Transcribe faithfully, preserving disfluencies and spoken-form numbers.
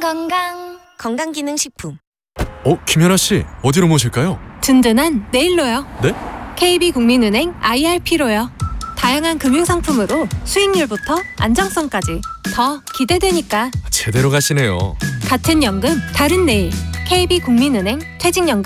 건강 건강기능식품. 어, 김연아 씨, 어디로 모실까요? 든든한 내일로요. 네? 케이비국민은행 아이알피로요. 다양한 금융상품으로 수익률부터 안정성까지 더 기대되니까. 제대로 가시네요. 같은 연금, 다른 내일. 케이비국민은행 퇴직연금